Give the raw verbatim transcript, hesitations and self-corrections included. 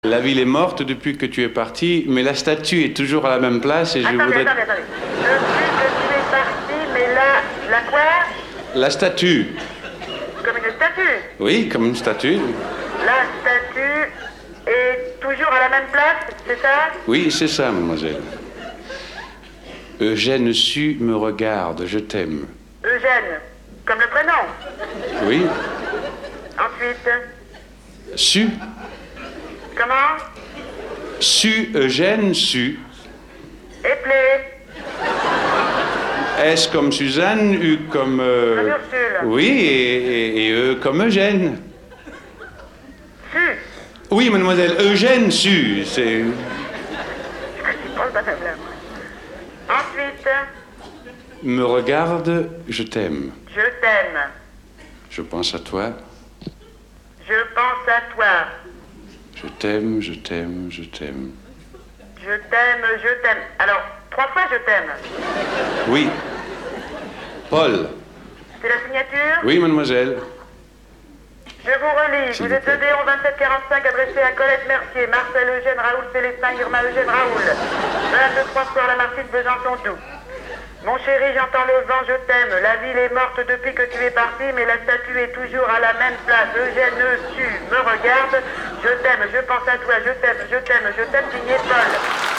La ville est morte depuis que tu es parti, mais la statue est toujours à la même place et je attendez, voudrais... Attendez, attendez, Depuis que tu es parti, mais là, la quoi? La statue. Comme une statue? Oui, comme une statue. La statue est toujours à la même place, c'est ça? Oui, c'est ça, mademoiselle. Eugène Sue me regarde, je t'aime. Eugène, comme le prénom? Oui. Ensuite? Sue. Comment? Sue, Eugène Sue. Éplé. S comme Suzanne, U comme... euh, Comme Ursule. Oui, et, et, et E comme Eugène. Sue. Oui, mademoiselle, Eugène Sue, c'est... Je pense pas même là, moi. Ensuite? Me regarde, je t'aime. Je t'aime. Je pense à toi. Je pense à toi. Je t'aime, je t'aime, je t'aime. Je t'aime, je t'aime. Alors, trois fois je t'aime. Oui. Paul. C'est la signature? Oui, mademoiselle. Je vous relis. S'il Vous vous êtes plaît. Odéon vingt-sept quarante-cinq adressé à Colette Mercier, Marcel Eugène, Raoul Célestin, Irma Eugène, Raoul. vingt-trois Square Lamartine, Besançon, tout. Mon chéri, j'entends le vent, je t'aime. La ville est morte depuis que tu es parti, mais la statue est toujours à la même place. Eugène Sue me regarde. Je t'aime, je pense à toi, je t'aime, je t'aime, je t'aime, signé Paul.